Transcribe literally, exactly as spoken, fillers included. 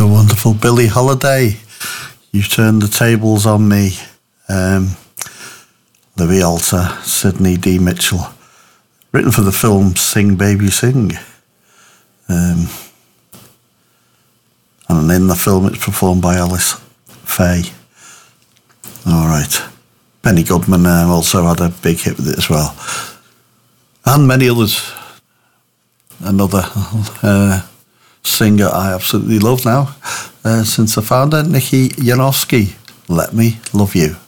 the wonderful Billie Holiday. You Turned the Tables on Me. Um, Louis Alter, Sidney D. Mitchell. Written for the film Sing Baby Sing. Um, and in the film it's performed by Alice Faye. All right. Benny Goodman uh, also had a big hit with it as well. And many others. Another uh, singer I absolutely love now, uh, since I found her, Nikki Janowski. Let Me Love You.